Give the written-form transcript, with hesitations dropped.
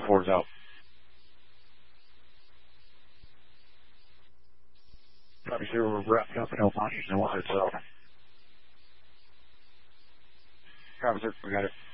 4 is out. Copy 0, wrapped up in Alpha, and 1 itself. Copy 0, we got it.